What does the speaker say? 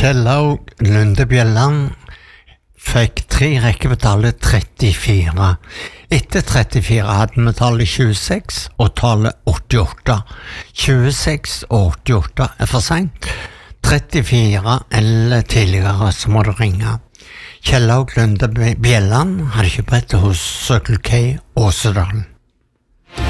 Kjellaug Lunde Bjelland fikk 3 rekker på tallet 34. Etter 34 hadde vi tallet 26 og tallet 88. 26 og 88 for sent. 34 eller tidligere så må du ringe. Kjellaug Lunde Bjelland hadde kjøpt hos Circle K Åsedal.